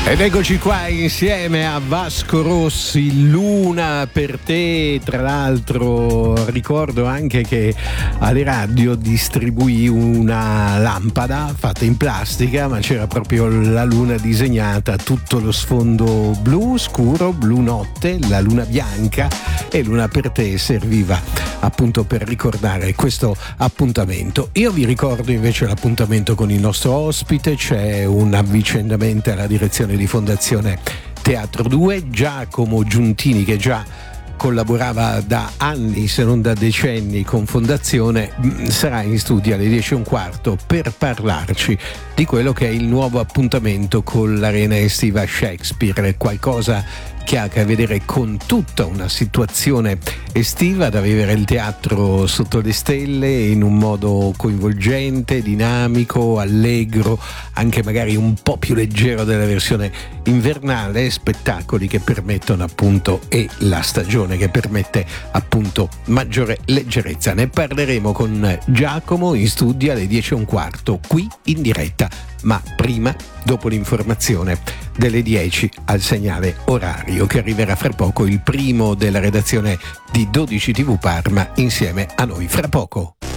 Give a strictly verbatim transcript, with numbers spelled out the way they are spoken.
Ed eccoci qua insieme a Vasco Rossi, Luna per te. Tra l'altro ricordo anche che alle radio distribuì una lampada fatta in plastica, ma c'era proprio la luna disegnata, tutto lo sfondo blu scuro, blu notte, la luna bianca, e Luna per te serviva appunto per ricordare questo appuntamento. Io vi ricordo invece l'appuntamento con il nostro ospite. C'è un avvicendamento alla direzione di Fondazione Teatro due, Giacomo Giuntini, che già collaborava da anni se non da decenni con Fondazione, sarà in studio alle dieci e un quarto per parlarci di quello che è il nuovo appuntamento con l'Arena Estiva Shakespeare, qualcosa che ha a che vedere con tutta una situazione estiva, da vivere il teatro sotto le stelle in un modo coinvolgente, dinamico, allegro, anche magari un po' più leggero della versione invernale, spettacoli che permettono appunto, e la stagione che permette appunto maggiore leggerezza. Ne parleremo con Giacomo in studio alle dieci e un quarto qui in diretta, ma prima, dopo l'informazione delle dieci al segnale orario, che arriverà fra poco, il primo della redazione di dodici tivù Parma insieme a noi fra poco.